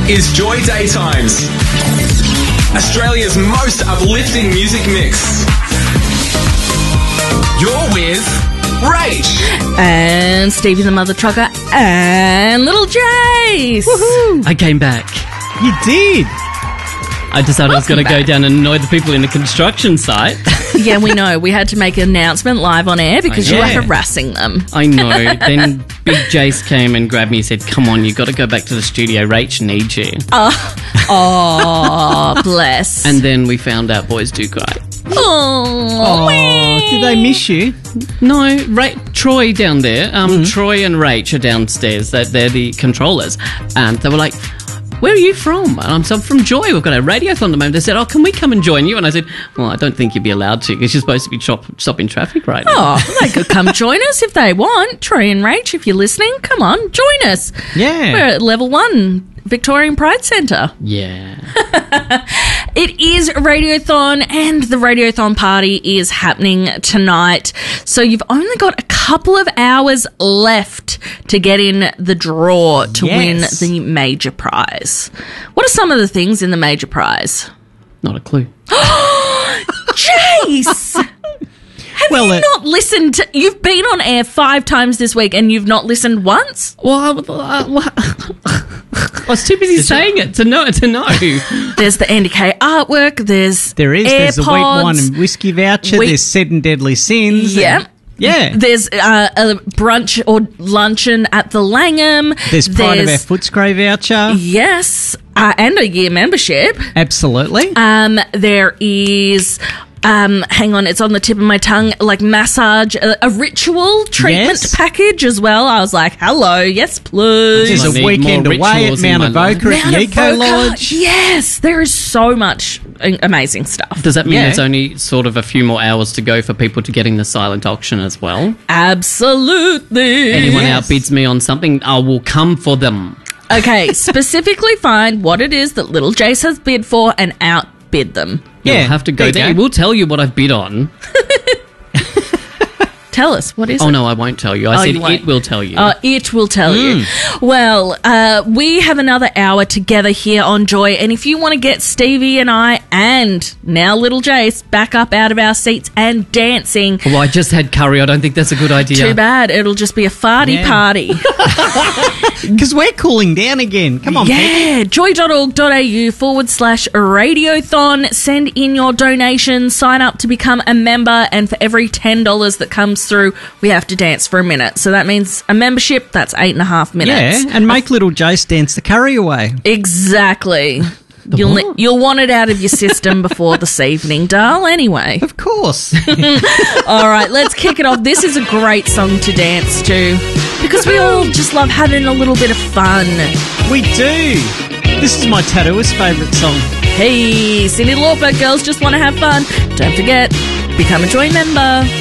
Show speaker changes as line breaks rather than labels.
is Joy Daytimes, Australia's most uplifting music mix. You're with Rach
and Stevie the Mother Trucker and Little Jace.
Woohoo! I came back.
You did.
I decided I was going to go down and annoy the people in the construction site.
Yeah, we know. We had to make an announcement live on air because you were harassing them.
I know. Then Big Jace came and grabbed me and said, come on, you've got to go back to the studio. Rach needs you.
Oh, bless.
And then we found out boys do cry.
Oh,
did they miss you?
No, Troy down there. Troy and Rach are downstairs. They're the controllers. And they were like, where are you from? And I'm from Joy. We've got a radiothon at the moment. They said, oh, can we come and join you? And I said, well, I don't think you'd be allowed to because you're supposed to be stopping traffic right now.
Oh, they could come join us if they want. Troy and Rach, if you're listening, come on, join us.
Yeah.
We're at Level 1, Victorian Pride Centre.
Yeah.
It is Radiothon, and the Radiothon party is happening tonight. So you've only got a couple of hours left to get in the draw to win the major prize. What are some of the things in the major prize?
Not a clue.
Jace! Have you not listened? You've been on air 5 times this week and you've not listened once?
Well, I was too busy saying it to know.
There's the Andy K artwork. There's
There's a wheat, wine and whiskey voucher. There's 7 Deadly Sins.
Yeah.
Yeah.
There's a brunch or luncheon at the Langham.
There's Pride of Our Footscray voucher.
Yes. And a year membership.
Absolutely.
There is... hang on, it's on the tip of my tongue, like massage, a ritual treatment package as well. I was like, hello, yes, please.
There's a weekend away at Mount Avoca at the Eco Lodge.
Yes, there is so much amazing stuff.
Does that mean there's only sort of a few more hours to go for people to get in the silent auction as well?
Absolutely.
Anyone outbids me on something, I will come for them.
Okay, specifically find what it is that Little Jace has bid for and outbid them.
You'll have to go there. We'll tell you what I've bid on.
Tell us, what is it?
Oh, no, I won't tell you. I said it will tell you.
It will tell you. Well, we have another hour together here on Joy, and if you want to get Stevie and I and now Little Jace back up out of our seats and dancing...
Well, I just had curry. I don't think that's a good idea.
Too bad. It'll just be a farty party.
Because we're cooling down again. Come on,
people. joy.org.au/radiothon. Send in your donations, sign up to become a member, and for every $10 that comes through, we have to dance for a minute. So that means a membership, that's 8.5 minutes.
Yeah, and make Little Jace dance the curry away.
Exactly. You'll want it out of your system before this evening, Darl, anyway.
Of course.
All right, let's kick it off. This is a great song to dance to because we all just love having a little bit of fun.
We do. This is my tattooist favourite song.
Hey, Cyndi Lauper, girls just want to have fun. Don't forget, become a Joy member.